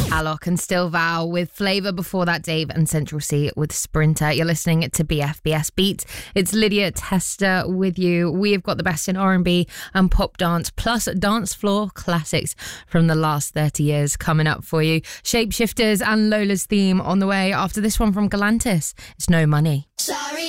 Alok and Still Vow with Flavour. Before that, Dave and Central C with Sprinter. You're listening to BFBS Beats. It's Lydia Tester with you. We have got the best in R&B and pop dance, plus dance floor classics from the last 30 years coming up for you. Shapeshifters and Lola's Theme on the way after this one from Galantis. It's No Money. Sorry.